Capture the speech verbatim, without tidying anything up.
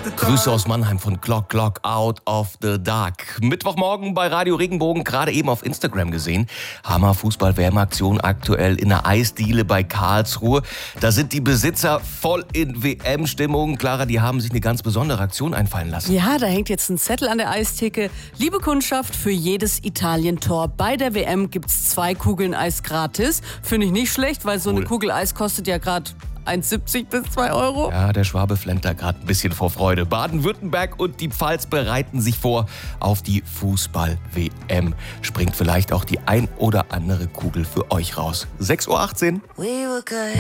Grüße aus Mannheim von Glock Glock Out of the Dark. Mittwochmorgen bei Radio Regenbogen, gerade eben auf Instagram gesehen. Hammer Fußball-W M-Aktion aktuell in der Eisdiele bei Karlsruhe. Da sind die Besitzer voll in W M-Stimmung. Clara, die haben sich eine ganz besondere Aktion einfallen lassen. Ja, da hängt jetzt ein Zettel an der Eistheke. Liebe Kundschaft, für jedes Italien-Tor bei der W M gibt's zwei Kugeln Eis gratis. Finde ich nicht schlecht, weil so eine Cool. Kugel Eis kostet ja gerade eins siebzig bis zwei Euro. Ja, der Schwabe flennt da gerade ein bisschen vor Freude. Baden-Württemberg und die Pfalz bereiten sich vor auf die Fußball-W M. Springt vielleicht auch die ein oder andere Kugel für euch raus. sechs Uhr achtzehn. We were good.